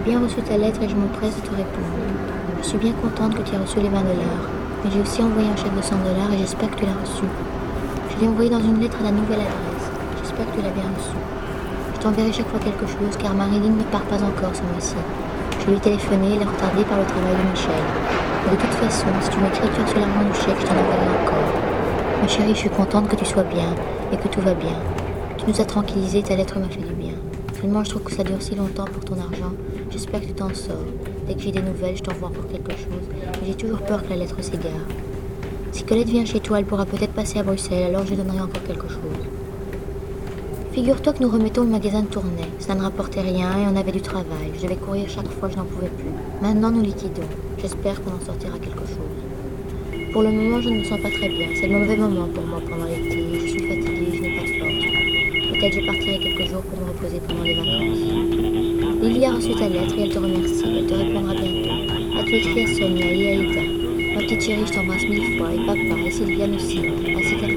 bien reçu ta lettre et je m'empresse de te répondre. Je suis bien contente que tu aies reçu les 20 $, mais j'ai aussi envoyé un chèque de 100 $ et j'espère que tu l'as reçu. Je l'ai envoyé dans une lettre à la nouvelle adresse. J'espère que tu l'as bien reçu. Je t'enverrai chaque fois quelque chose car Marilyn ne part pas encore ce mois-ci. Je lui ai téléphoné, elle est retardée par le travail de Michel. Mais de toute façon, si tu m'écris que tu as reçu l'argent du chèque, je t'en enverrai encore. Ma chérie, je suis contente que tu sois bien et que tout va bien. Tu nous as tranquillisés, ta lettre m'a fait du bien. Seulement, je trouve que ça dure si longtemps pour ton argent. J'espère que tu t'en sors. Dès que j'ai des nouvelles, je t'envoie encore quelque chose. Mais j'ai toujours peur que la lettre s'égare. Si Colette vient chez toi, elle pourra peut-être passer à Bruxelles, alors je lui donnerai encore quelque chose. Figure-toi que nous remettons le magasin de Tournai. Ça ne rapportait rien et on avait du travail. Je devais courir chaque fois, je n'en pouvais plus. Maintenant, nous liquidons. J'espère qu'on en sortira quelque chose. Pour le moment, je ne me sens pas très bien. C'est le mauvais moment pour moi pendant l'été. Je suis fatiguée, je n'ai pas de force. Peut-être je partirai quelques jours pour me reposer pendant les vacances. Lily a reçu ta lettre et elle te remercie. Elle te répondra bientôt. As-tu écrit à Sonia et à Ida? Ma petite chérie, je t'embrasse 1000 fois. Et papa et Sylviane aussi. Ainsi qu'à